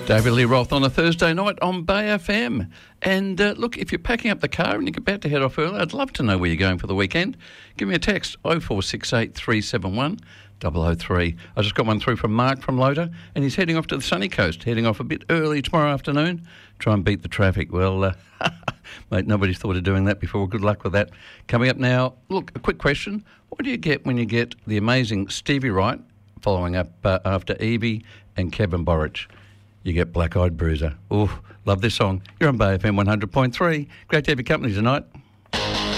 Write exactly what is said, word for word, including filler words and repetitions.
David Lee Roth on a Thursday night on Bay F M. And uh, look, if you're packing up the car and you're about to head off early, I'd love to know where you're going for the weekend. Give me a text, oh four six eight, three seven one, double oh three. I just got one through from Mark from Loader, and he's heading off to the sunny coast, heading off a bit early tomorrow afternoon, try and beat the traffic. Well, uh, mate, nobody's thought of doing that before. Good luck with that. Coming up now, look, a quick question. What do you get when you get the amazing Stevie Wright following up uh, after Evie and Kevin Borich? You get Black Eyed Bruiser. Ooh, love this song. You're on Bay F M one hundred point three. Great to have your company tonight.